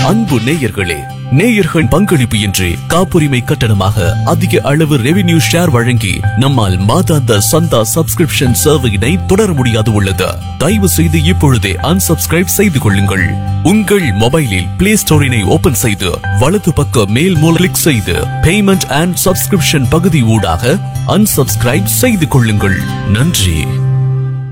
அன்பு நேயர்களே, நேயர்கள் பங்களிப்பு இன்றி காப்புரிமை கட்டணமாக அதிக அளவு ரெவென்யூ ஷேர் வழங்கி நம்மால் மாதாந்த சந்தா சப்ஸ்கிரிப்ஷன் சேவையினை தொடர முடியாது உள்ளது. தயவு செய்து இப்பொழுதே அன்சப்ஸ்கிரைப் செய்து கொள்ளுங்கள். உங்கள் மொபைலில் பிளே ஸ்டோரினை ஓபன் செய்து வலது பக்க மேல் மூல கிளிக் செய்து பேமெண்ட் அண்ட் சப்ஸ்கிரிப்ஷன் பகுதி ஊடாக அன்சப்ஸ்கிரைப் செய்து கொள்ளுங்கள். நன்றி.